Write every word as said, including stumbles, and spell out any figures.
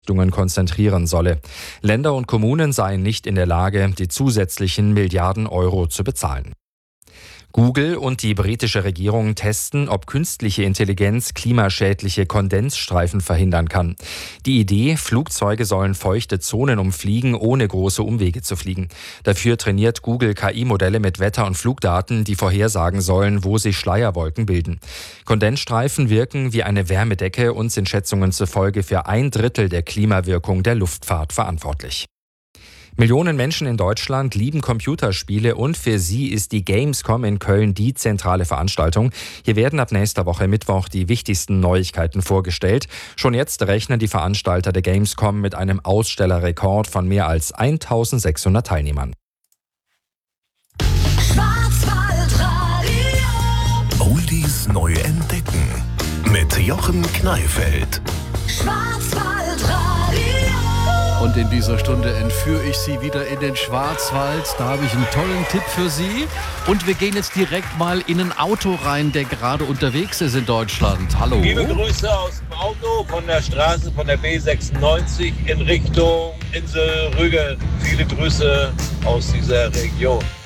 konzentrieren solle. Länder und Kommunen seien nicht in der Lage, die zusätzlichen Milliarden Euro zu bezahlen. Google und die britische Regierung testen, ob künstliche Intelligenz klimaschädliche Kondensstreifen verhindern kann. Die Idee, Flugzeuge sollen feuchte Zonen umfliegen, ohne große Umwege zu fliegen. Dafür trainiert Google K I-Modelle mit Wetter- und Flugdaten, die vorhersagen sollen, wo sich Schleierwolken bilden. Kondensstreifen wirken wie eine Wärmedecke und sind Schätzungen zufolge für ein Drittel der Klimawirkung der Luftfahrt verantwortlich. Millionen Menschen in Deutschland lieben Computerspiele und für sie ist die Gamescom in Köln die zentrale Veranstaltung. Hier werden ab nächster Woche Mittwoch die wichtigsten Neuigkeiten vorgestellt. Schon jetzt rechnen die Veranstalter der Gamescom mit einem Ausstellerrekord von mehr als eintausendsechshundert Teilnehmern. Oldies neu entdecken mit Jochen Kneifeld. Und in dieser Stunde entführe ich Sie wieder in den Schwarzwald. Da habe ich einen tollen Tipp für Sie. Und wir gehen jetzt direkt mal in ein Auto rein, der gerade unterwegs ist in Deutschland. Hallo. Liebe Grüße aus dem Auto von der Straße von der B sechsundneunzig in Richtung Insel Rügen. Viele Grüße aus dieser Region.